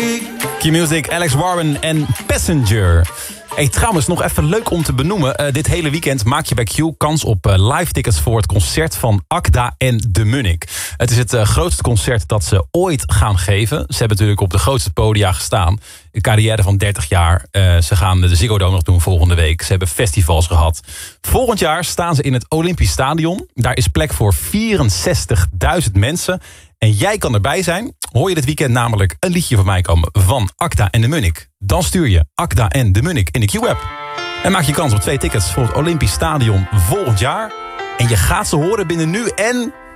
Q-Music, Alex Warren en Passenger. Hey, trouwens, nog even leuk om te benoemen. Dit hele weekend maak je bij Q kans op live tickets voor het concert van Akda en de Munnik. Het is het grootste concert dat ze ooit gaan geven. Ze hebben natuurlijk op de grootste podia gestaan. Een carrière van 30 jaar. Ze gaan de Ziggo Dome nog doen volgende week. Ze hebben festivals gehad. Volgend jaar staan ze in het Olympisch Stadion. Daar is plek voor 64.000 mensen. En jij kan erbij zijn. Hoor je dit weekend namelijk een liedje van mij komen van Akda en de Munnik. Dan stuur je Akda en de Munnik in de Q-app. En maak je kans op 2 tickets voor het Olympisch Stadion volgend jaar. En je gaat ze horen binnen nu en